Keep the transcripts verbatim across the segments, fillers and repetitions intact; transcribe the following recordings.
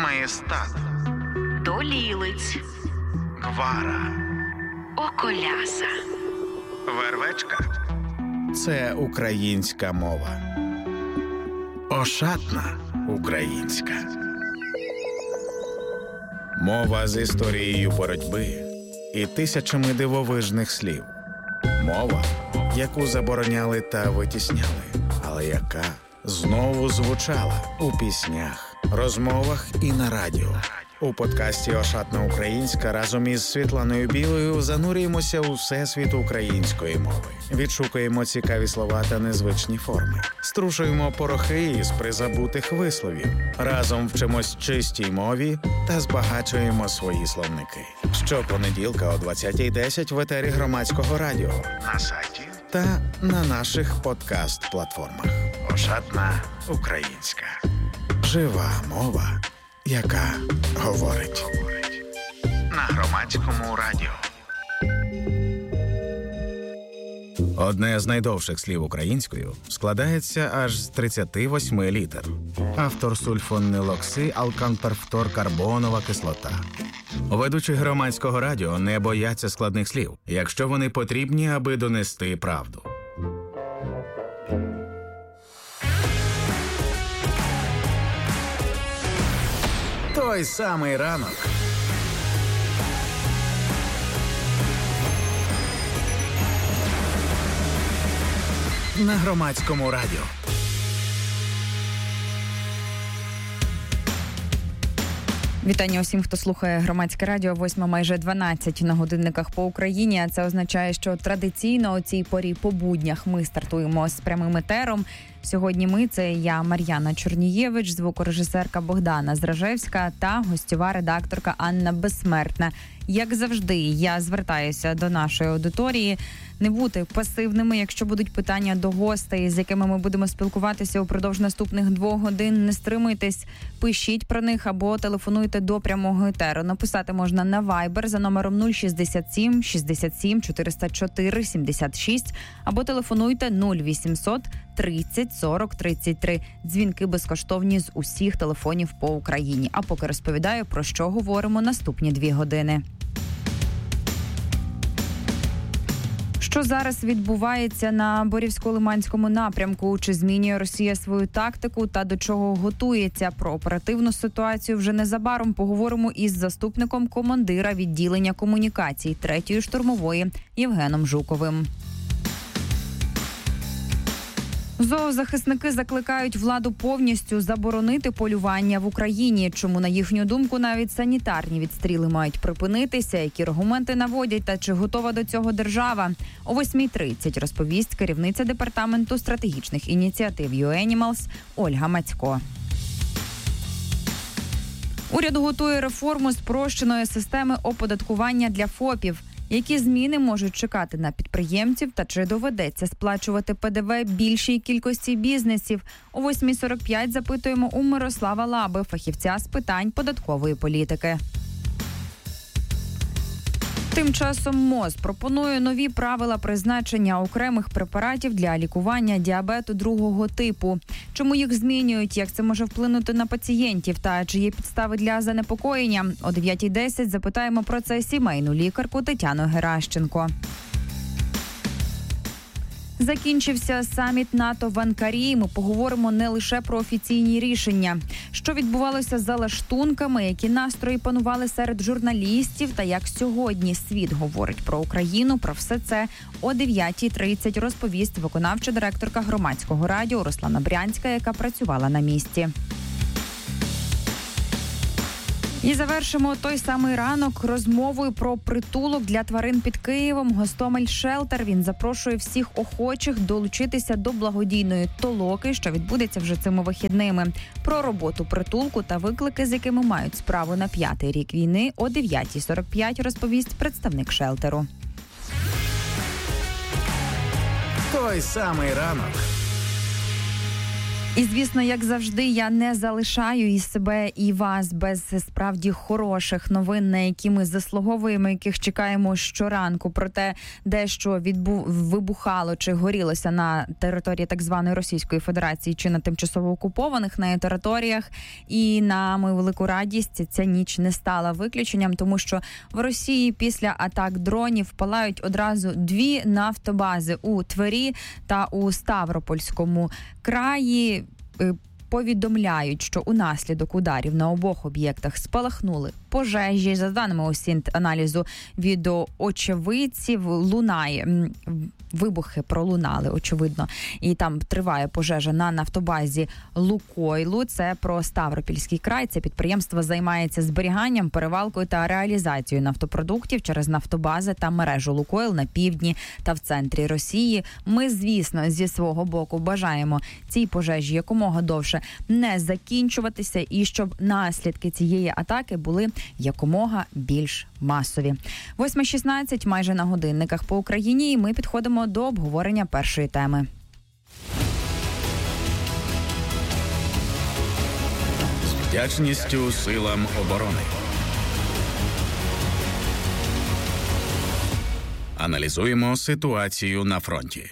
Маєстат, Долілиць, Гвара, Околяса, Вервечка – це українська мова. Ошатна українська. Мова з історією боротьби і тисячами дивовижних слів. Мова, яку забороняли та витісняли, але яка знову звучала у піснях, розмовах і на радіо. У подкасті «Ошатна українська» разом із Світланою Білою занурюємося у всесвіт української мови. Відшукуємо цікаві слова та незвичні форми. Струшуємо порохи із призабутих висловів. Разом вчимось чистій мові та збагачуємо свої словники. Щопонеділка о двадцятій десять в етері Громадського радіо, на сайті та на наших подкаст-платформах. «Ошатна українська». Жива мова, яка говорить. На Громадському радіо. Одне з найдовших слів українською складається аж з тридцяти восьми літер. Автор сульфонилоксиалканперфторкарбонова кислота. Ведучі Громадського радіо не бояться складних слів, якщо вони потрібні, аби донести правду. Той самий ранок. На Громадському радіо. Вітання усім, хто слухає Громадське радіо. Восьма майже дванадцять на годинниках по Україні. А це означає, що традиційно о цій порі по буднях ми стартуємо з прямим етером. Сьогодні ми – це я, Мар'яна Чорнієвич, звукорежисерка Богдана Зражевська та гостьова редакторка Анна Безсмертна. Як завжди, я звертаюся до нашої аудиторії не бути пасивними. Якщо будуть питання до гостей, з якими ми будемо спілкуватися упродовж наступних двох годин, не стримуйтесь, пишіть про них або телефонуйте до прямого етеру. Написати можна на Viber за номером нуль шістдесят сім шістдесят сім чотириста чотири сімдесят шість або телефонуйте нуль вісімсот тридцять сорок тридцять три. Дзвінки безкоштовні з усіх телефонів по Україні. А поки розповідаю, про що говоримо наступні дві години. Що зараз відбувається на Борівсько-Лиманському напрямку? Чи змінює Росія свою тактику та до чого готується? Про оперативну ситуацію вже незабаром поговоримо із заступником командира відділення комунікацій третьої штурмової Євгеном Жуковим. Зоозахисники закликають владу повністю заборонити полювання в Україні. Чому, на їхню думку, навіть санітарні відстріли мають припинитися, які аргументи наводять та чи готова до цього держава? О восьмій тридцять розповість керівниця департаменту стратегічних ініціатив ю Енімалс Ольга Мацько. Уряд готує реформу спрощеної системи оподаткування для ФОПів. Які зміни можуть чекати на підприємців та чи доведеться сплачувати Пе Де Ве більшій кількості бізнесів? О восьмій сорок п'ять запитуємо у Мирослава Лаби, фахівця з питань податкової політики. Тим часом МОЗ пропонує нові правила призначення окремих препаратів для лікування діабету другого типу. Чому їх змінюють, як це може вплинути на пацієнтів та чи є підстави для занепокоєння? О дев'ятій десять запитаємо про це сімейну лікарку Тетяну Геращенко. Закінчився саміт НАТО в Анкарі. Ми поговоримо не лише про офіційні рішення. Що відбувалося за лаштунками, які настрої панували серед журналістів та як сьогодні світ говорить про Україну. Про все це о дев'ятій тридцять розповість виконавча директорка Громадського радіо Руслана Брянська, яка працювала на місці. І завершимо той самий ранок розмовою про притулок для тварин під Києвом. Гостомель Шелтер. Він запрошує всіх охочих долучитися до благодійної толоки, що відбудеться вже цими вихідними. Про роботу притулку та виклики, з якими мають справу на п'ятий рік війни, о дев'ятій сорок п'ять розповість представник шелтеру. Той самий ранок. І, звісно, як завжди, я не залишаю і себе, і вас без справді хороших новин, на які ми заслуговуємо, яких чекаємо щоранку. Проте дещо відбу... вибухало чи горілося на території так званої Російської Федерації чи на тимчасово окупованих нею територіях. І на мою велику радість ця ніч не стала виключенням, тому що в Росії після атак дронів палають одразу дві нафтобази у Твері та у Ставропольському краї. Повідомляють, що унаслідок ударів на обох об'єктах спалахнули пожежі. За даними ОСІНТ-аналізу відеоочевидців, лунає, вибухи пролунали, очевидно. І там триває пожежа на нафтобазі Лукойлу. Це про Ставропільський край. Це підприємство займається зберіганням, перевалкою та реалізацією нафтопродуктів через нафтобази та мережу Лукойл на півдні та в центрі Росії. Ми, звісно, зі свого боку бажаємо цій пожежі якомога довше не закінчуватися і щоб наслідки цієї атаки були якомога більш масові. восьма шістнадцять майже на годинниках по Україні, і ми підходимо до обговорення першої теми. З вдячністю силам оборони. Аналізуємо ситуацію на фронті.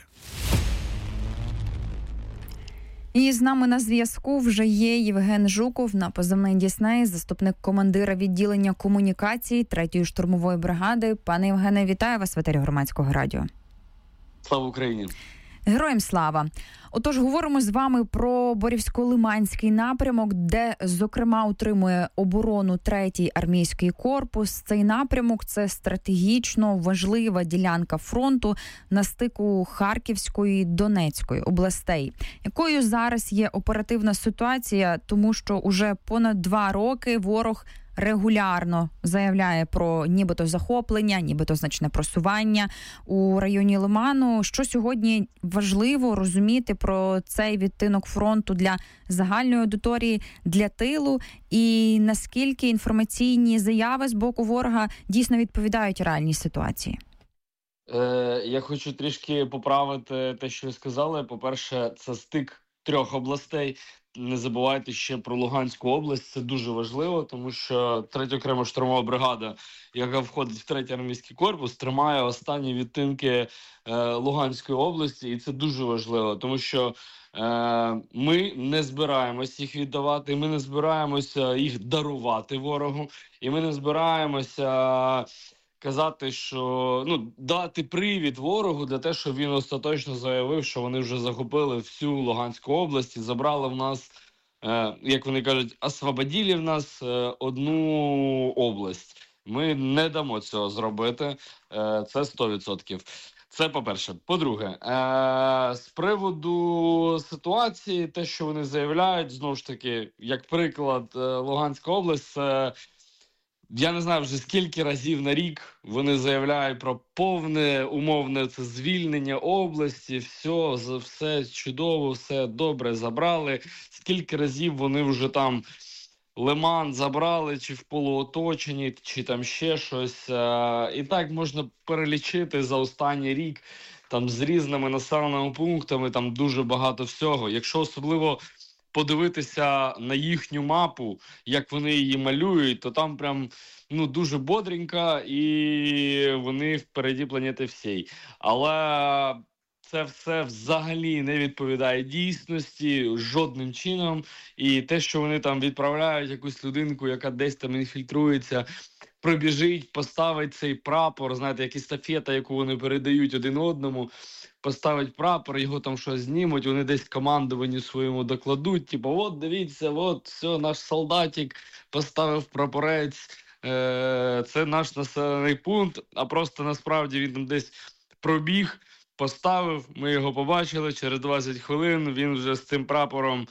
І з нами на зв'язку вже є Євген Жуков, на позивний Дісней, заступник командира відділення комунікацій третьої штурмової бригади. Пане Євгене, вітаю вас в етері Громадського радіо. Слава Україні! Героям слава! Отож, говоримо з вами про Борівсько-Лиманський напрямок, де, зокрема, утримує оборону третій армійський корпус. Цей напрямок – це стратегічно важлива ділянка фронту на стику Харківської і Донецької областей. Якою зараз є оперативна ситуація, тому що уже понад два роки ворог регулярно заявляє про нібито захоплення, нібито значне просування у районі Лиману. Що сьогодні важливо розуміти про цей відтинок фронту для загальної аудиторії, для тилу, і наскільки інформаційні заяви з боку ворога дійсно відповідають реальній ситуації? Е, я хочу трішки поправити те, що ви сказали. По-перше, це стик трьох областей. Не забувайте ще про Луганську область, це дуже важливо, тому що третя окрема штурмова бригада, яка входить в третій армійський корпус, тримає останні відтинки е, Луганської області, і це дуже важливо, тому що е, ми не збираємося їх віддавати, ми не збираємося їх дарувати ворогу, і ми не збираємося казати, що ну дати привід ворогу для того, щоб він остаточно заявив, що вони вже захопили всю Луганську область і забрали в нас, е, як вони кажуть, освободили в нас е, одну область. Ми не дамо цього зробити, е, це сто відсотків. Це по-перше. По-друге, е, з приводу ситуації, те, що вони заявляють, знову ж таки, як приклад, е, Луганська область, це я не знаю вже скільки разів на рік вони заявляють про повне умовне це звільнення області, все, все чудово, все добре забрали. Скільки разів вони вже там Лиман забрали, чи в полуоточенні, чи там ще щось. І так можна перелічити за останній рік там з різними населеними пунктами, там дуже багато всього. Якщо особливо подивитися на їхню мапу, як вони її малюють, то там прям ну дуже бодренько, і вони впереді планети всій. Але це все взагалі не відповідає дійсності жодним чином. І те, що вони там відправляють якусь людинку, яка десь там інфільтрується, пробіжить, поставить цей прапор, знаєте, як естафета, яку вони передають один одному, поставить прапор, його там щось знімуть, вони десь командуванню своєму докладуть, типу, от дивіться, от, все, наш солдатик поставив прапорець, е- це наш населений пункт, а просто насправді він там десь пробіг, поставив, ми його побачили, через двадцять хвилин він вже з цим прапором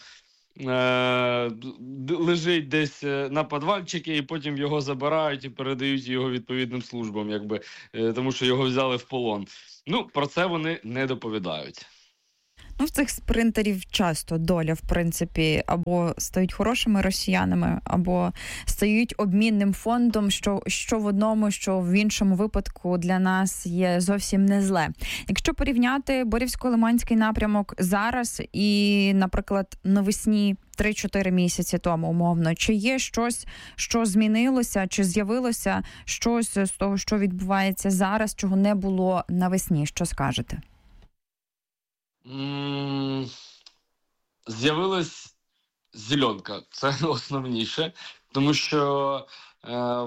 е- лежить десь на підвальчики, і потім його забирають і передають його відповідним службам, якби, е- тому що його взяли в полон. Ну, про це вони не доповідають. Ну, в цих спринтерів часто доля, в принципі, або стають хорошими росіянами, або стають обмінним фондом, що, що в одному, що в іншому випадку для нас є зовсім не зле. Якщо порівняти Борівсько-Лиманський напрямок зараз і, наприклад, навесні три-чотири місяці тому, умовно, чи є щось, що змінилося, чи з'явилося щось з того, що відбувається зараз, чого не було навесні? Що скажете? Mm, з'явилась зеленка, це основніше, тому що е,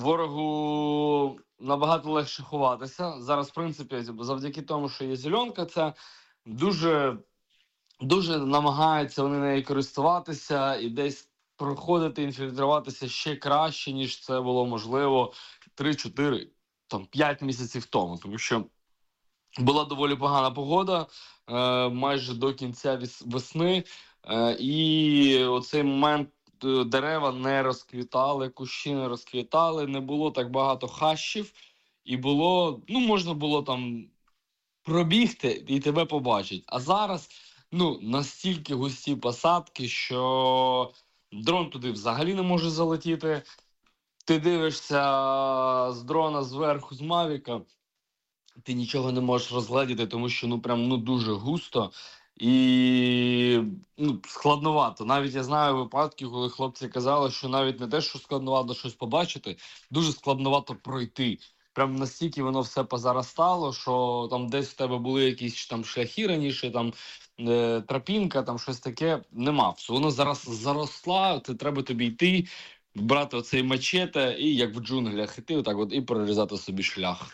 ворогу набагато легше ховатися. Зараз, в принципі, завдяки тому, що є зеленка, це дуже, дуже намагаються вони нею користуватися і десь проходити, інфільтруватися ще краще, ніж це було можливо три-чотири, там, п'ять місяців тому, тому що була доволі погана погода е, майже до кінця весни, е, і оцей момент е, дерева не розквітали, кущі не розквітали, не було так багато хащів, і було, ну, можна було там пробігти і тебе побачить. А зараз, ну, настільки густі посадки, що дрон туди взагалі не може залетіти. Ти дивишся з дрона зверху, з Мавіка, ти нічого не можеш розгледіти, тому що ну прям ну дуже густо і ну, складновато. Навіть я знаю випадки, коли хлопці казали, що навіть не те, що складновато щось побачити, дуже складновато пройти. Прям настільки воно все позаростало, що там десь в тебе були якісь там шляхи раніше, там е, тропінка, там щось таке, нема. Все, воно зараз заросла, це треба тобі йти, брати оцей мачете і як в джунглях іти, отак от і прорізати собі шлях.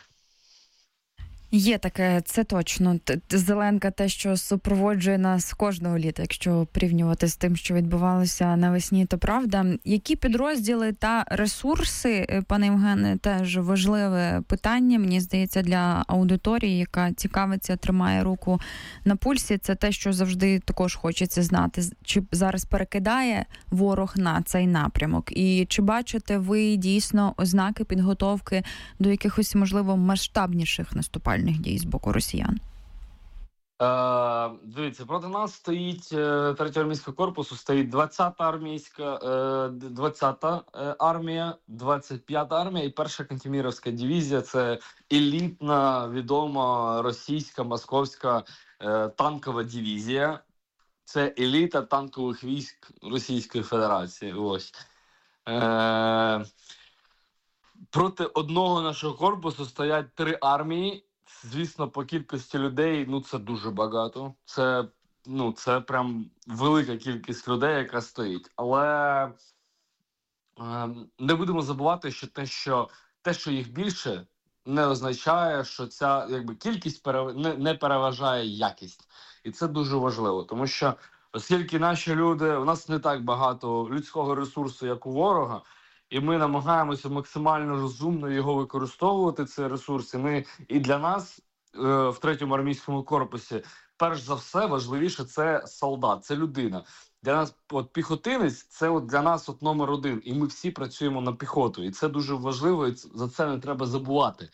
Є таке, це точно. Зеленка те, що супроводжує нас кожного літа, якщо порівнювати з тим, що відбувалося навесні, то правда. Які підрозділи та ресурси, пане Євгене, теж важливе питання, мені здається, для аудиторії, яка цікавиться, тримає руку на пульсі. Це те, що завжди також хочеться знати. Чи зараз перекидає ворог на цей напрямок? І чи бачите ви дійсно ознаки підготовки до якихось, можливо, масштабніших наступальних дій з боку росіян? Е, дивіться, проти нас стоїть е, третього армійського корпусу, стоїть двадцята армійська, е, двадцята е, армія, двадцять п'ята армія і перша Кантемірівська дивізія. Це елітна, відома російська, московська е, танкова дивізія. Це еліта танкових військ Російської Федерації. Ось. Е, проти одного нашого корпусу стоять три армії. Звісно, по кількості людей, ну, це дуже багато. Це, ну, це прям велика кількість людей, яка стоїть. Але е, не будемо забувати, що те, що те, що їх більше, не означає, що ця якби кількість перев... не, не переважає якість. І це дуже важливо, тому що оскільки наші люди, у нас не так багато людського ресурсу, як у ворога, і ми намагаємося максимально розумно його використовувати, цей ресурс. І ми і для нас е, в третьому армійському корпусі, перш за все, важливіше це солдат, це людина. Для нас от піхотинець це от для нас от номер один. І ми всі працюємо на піхоту. І це дуже важливо, і за це не треба забувати.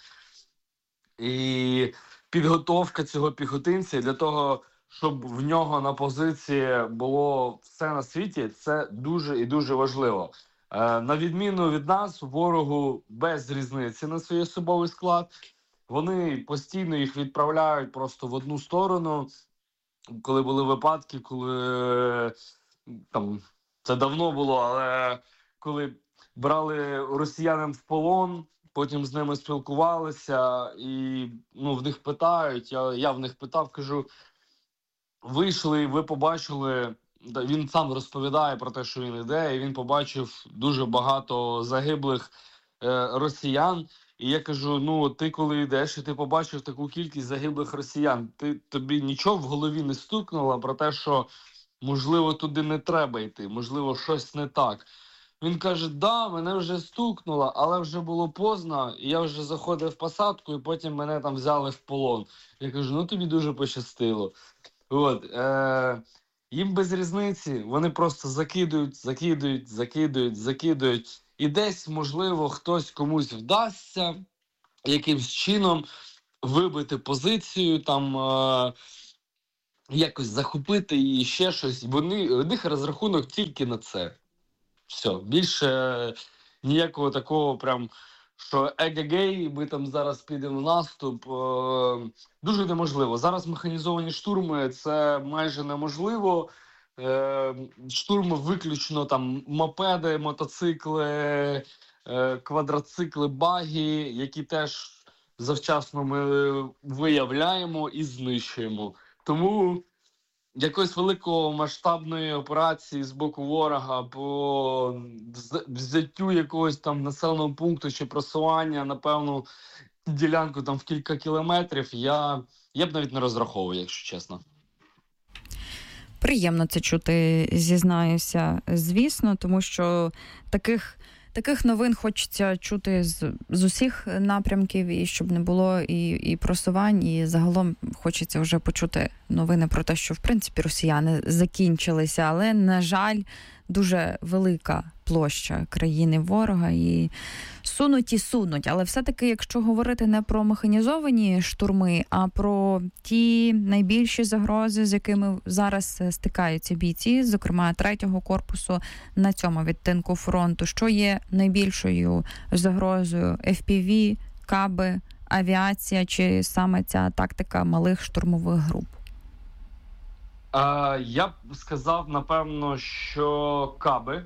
І підготовка цього піхотинця для того, щоб в нього на позиції було все на світі, це дуже і дуже важливо. На відміну від нас, ворогу без різниці на свій особовий склад. Вони постійно їх відправляють просто в одну сторону. Коли були випадки, коли там це давно було, але коли брали росіянин в полон, потім з ними спілкувалися і ну, в них питають, я, я в них питав, кажу, вийшли, ви побачили. Він сам розповідає про те, що він іде, і він побачив дуже багато загиблих е, росіян. І я кажу, ну, ти коли йдеш, і ти побачив таку кількість загиблих росіян, ти, тобі нічого в голові не стукнуло про те, що, можливо, туди не треба йти, можливо, щось не так. Він каже, да, мене вже стукнуло, але вже було поздно, і я вже заходив в посадку, і потім мене там взяли в полон. Я кажу, ну, тобі дуже пощастило. От, е- Їм без різниці, вони просто закидують, закидують, закидують, закидують. І десь, можливо, хтось комусь вдасться якимсь чином вибити позицію, там, е- якось захопити і ще щось. Вони, у них розрахунок тільки на це. Все, більше ніякого такого прям, що егегей, ми там зараз підемо в наступ. Е, дуже неможливо. Зараз механізовані штурми – це майже неможливо. Е, штурми виключно там мопеди, мотоцикли, е, квадроцикли, баги, які теж завчасно ми виявляємо і знищуємо. Тому якоїсь великої масштабної операції з боку ворога по взяттю якогось там населеного пункту чи просування на певну ділянку там в кілька кілометрів, я, я б навіть не розраховував, якщо чесно. Приємно це чути, зізнаюся, звісно, тому що таких, таких новин хочеться чути з, з усіх напрямків, і щоб не було і, і просувань, і загалом хочеться вже почути новини про те, що, в принципі, росіяни закінчилися, але, на жаль, дуже велика площа країни ворога, і сунуть і сунуть. Але все-таки, якщо говорити не про механізовані штурми, а про ті найбільші загрози, з якими зараз стикаються бійці, зокрема третього корпусу на цьому відтинку фронту, що є найбільшою загрозою? еф пі ві, каби, авіація чи саме ця тактика малих штурмових груп? А, я б сказав, напевно, що каби.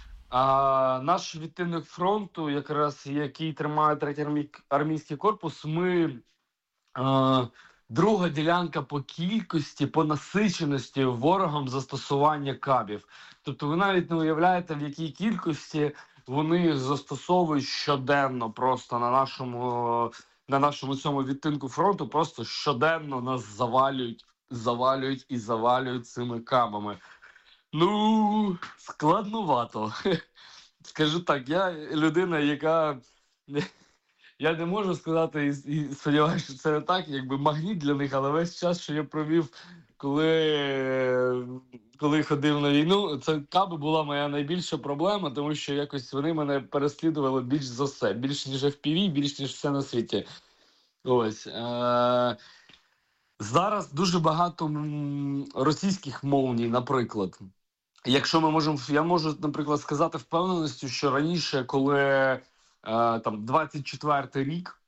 А, наш відтинок фронту, якраз який тримає третій армій, армійський корпус, ми а, друга ділянка по кількості, по насиченості ворогом застосування кабів. Тобто ви навіть не уявляєте, в якій кількості вони їх застосовують щоденно просто на нашому, на нашому цьому відтинку фронту, просто щоденно нас завалюють, завалюють і завалюють цими кабами. Ну, складнувато. Скажу так, я людина, яка... Я не можу сказати, і, і сподіваюся, що це не так, якби магніт для них, але весь час, що я провів, коли, коли ходив на війну, це каби була моя найбільша проблема, тому що якось вони мене переслідували більш за все, більш ніж еф пі ві, більш ніж все на світі. Ось. Е- Зараз дуже багато російських молній, наприклад. Якщо ми можемо, я можу, наприклад, сказати впевненістю, що раніше, коли е, там двадцять четвертий рік,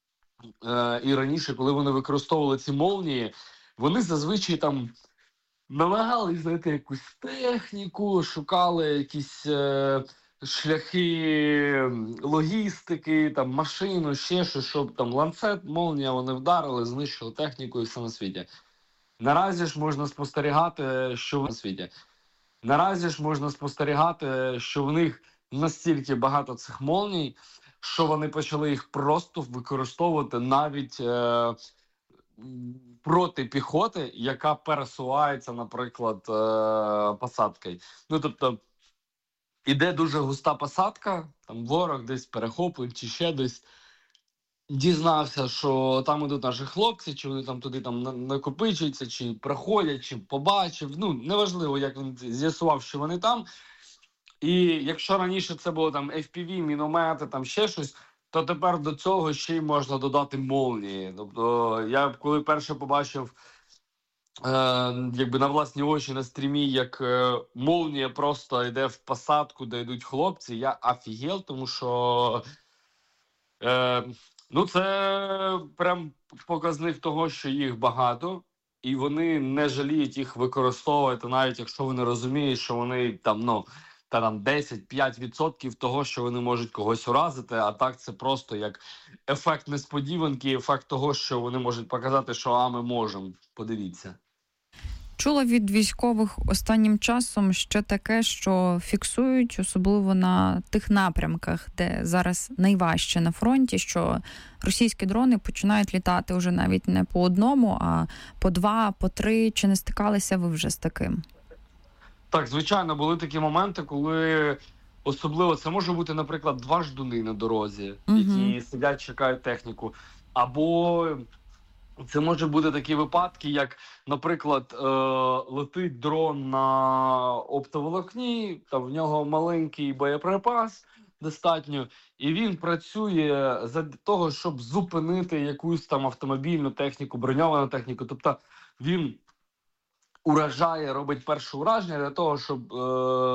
е, і раніше, коли вони використовували ці молнії, вони зазвичай там намагались знайти якусь техніку, шукали якісь е, шляхи логістики, там машину, ще щось, щоб там ланцет, молнія, вони вдарили, знищили техніку і все на світі. Наразі ж можна спостерігати, що на світі. Наразі ж можна спостерігати, що в них настільки багато цих молній, що вони почали їх просто використовувати навіть е, проти піхоти, яка пересувається, наприклад, е, посадкою. Ну, тобто, іде дуже густа посадка, там ворог десь перехоплив чи ще десь, дізнався, що там ідуть наші хлопці, чи вони там туди там накопичуються, чи проходять, чи побачив. Ну, неважливо, як він з'ясував, що вони там. І якщо раніше це було там еф пі ві, міномети, там ще щось, то тепер до цього ще й можна додати молнії. Тобто я коли перше побачив е, якби на власні очі на стрімі, як е, молнія просто йде в посадку, де йдуть хлопці, я офігел, тому що е, ну це прям показник того, що їх багато, і вони не жаліють їх використовувати, навіть якщо вони розуміють, що вони там, ну, та там десять-п'ять відсотків того, що вони можуть когось уразити, а так це просто як ефект несподіванки, ефект того, що вони можуть показати, що а ми можемо. Подивіться. Чула від військових останнім часом ще таке, що фіксують, особливо на тих напрямках, де зараз найважче на фронті, що російські дрони починають літати вже навіть не по одному, а по два, по три. Чи не стикалися ви вже з таким? Так, звичайно, були такі моменти, коли особливо це може бути, наприклад, два ждуни на дорозі, угу. які сидять, чекають техніку. Або це може бути такі випадки, як, наприклад, е- летить дрон на оптоволокні, там в нього маленький боєприпас достатньо, і він працює за того, щоб зупинити якусь там автомобільну техніку, броньовану техніку. Тобто він уражає, робить перше ураження для того, щоб е,